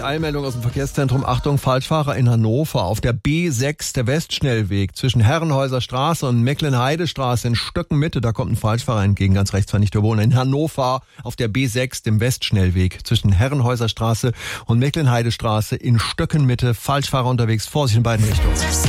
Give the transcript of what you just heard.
Eilmeldung aus dem Verkehrszentrum. Achtung, Falschfahrer in Hannover. Auf der B6, der Westschnellweg, zwischen Herrenhäuser Straße und Mecklenheidestraße in Stöckenmitte. Da kommt ein Falschfahrer entgegen, ganz rechts, wenn ich da wohne. In Hannover auf der B6, dem Westschnellweg, zwischen Herrenhäuser Straße und Mecklenheidestraße in Stöckenmitte. Falschfahrer unterwegs, Vorsicht in beiden Richtungen.